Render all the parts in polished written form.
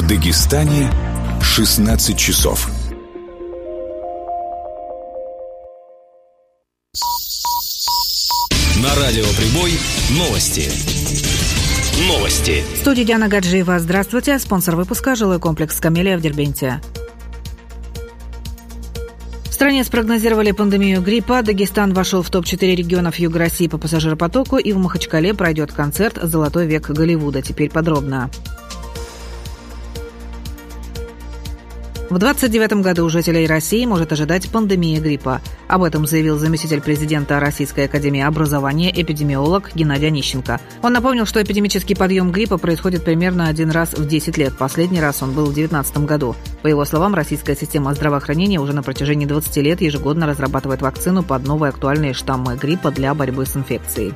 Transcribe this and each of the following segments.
Дагестане 16 часов. На радио «Прибой» новости. В студии Диана Гаджиева. Здравствуйте. Спонсор выпуска — жилой комплекс «Камелия» в Дербенте. В стране спрогнозировали пандемию гриппа. Дагестан вошел в топ-4 регионов Юга России по пассажиропотоку, и в Махачкале пройдет концерт «Золотой век Голливуда». Теперь подробно. В 2029 году у жителей России может ожидать пандемия гриппа. Об этом заявил заместитель президента Российской академии образования, эпидемиолог Геннадий Онищенко. Он напомнил, что эпидемический подъем гриппа происходит примерно один раз в 10 лет. Последний раз он был в 2019 году. По его словам, российская система здравоохранения уже на протяжении 20 лет ежегодно разрабатывает вакцину под новые актуальные штаммы гриппа для борьбы с инфекцией.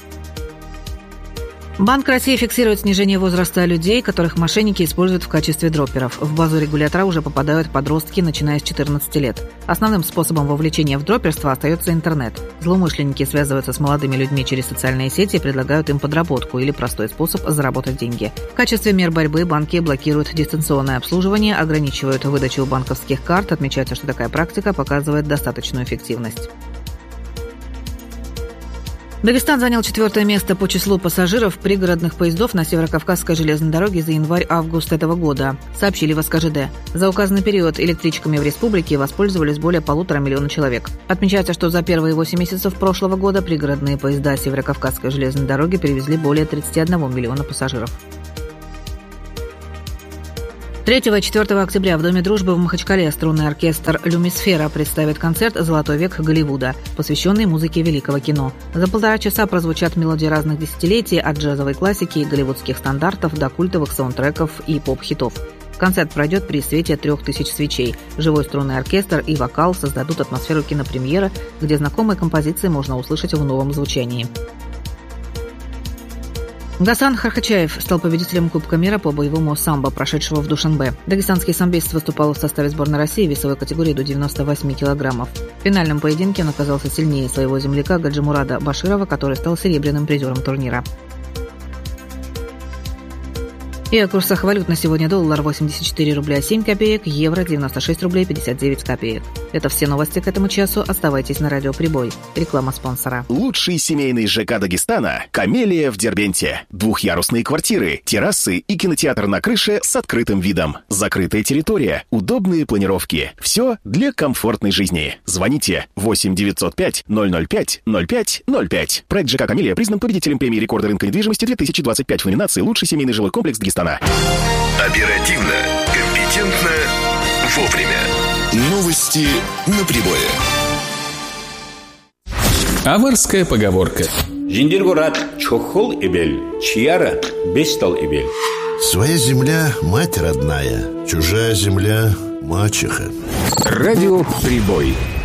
Банк России фиксирует снижение возраста людей, которых мошенники используют в качестве дропперов. В базу регулятора уже попадают подростки, начиная с 14 лет. Основным способом вовлечения в дропперство остается интернет. Злоумышленники связываются с молодыми людьми через социальные сети и предлагают им подработку или простой способ заработать деньги. В качестве мер борьбы банки блокируют дистанционное обслуживание, ограничивают выдачу банковских карт. Отмечается, что такая практика показывает достаточную эффективность. Дагестан занял 4-е место по числу пассажиров пригородных поездов на Северокавказской железной дороге за январь-август этого года, сообщили в СКЖД. За указанный период электричками в республике воспользовались более 1,5 миллиона человек. Отмечается, что за первые 8 месяцев прошлого года пригородные поезда Северокавказской железной дороги перевезли более 31 миллиона пассажиров. 3 и 4 октября в Доме дружбы в Махачкале струнный оркестр «Люмисфера» представит концерт «Золотой век Голливуда», посвященный музыке великого кино. За 1,5 часа прозвучат мелодии разных десятилетий, от джазовой классики и голливудских стандартов до культовых саундтреков и поп-хитов. Концерт пройдет при свете 3000 свечей. Живой струнный оркестр и вокал создадут атмосферу кинопремьеры, где знакомые композиции можно услышать в новом звучании. Гасан Хархачаев стал победителем Кубка мира по боевому самбо, прошедшего в Душанбе. Дагестанский самбист выступал в составе сборной России в весовой категории до 98 килограммов. В финальном поединке он оказался сильнее своего земляка Гаджимурада Баширова, который стал серебряным призером турнира. И о курсах валют на сегодня: доллар 84 рубля 7 копеек, евро 96 рублей 59 копеек. Это все новости к этому часу. Оставайтесь на радио «Прибой». Реклама спонсора. Лучший семейный ЖК Дагестана – «Камелия» в Дербенте. Двухъярусные квартиры, террасы и кинотеатр на крыше с открытым видом. Закрытая территория, удобные планировки. Все для комфортной жизни. Звоните 8 905 005 05 05. Проект ЖК «Камелия» признан победителем премии рекорда рынка недвижимости 2025 в номинации «Лучший семейный жилой комплекс Дагестана». Оперативно, компетентно, вовремя. Новости на Прибое. Аварская поговорка. Жиндиргорат чохол эбель, чьяра бестал эбель. Своя земля – мать родная, чужая земля – мачеха. Радио «Прибой».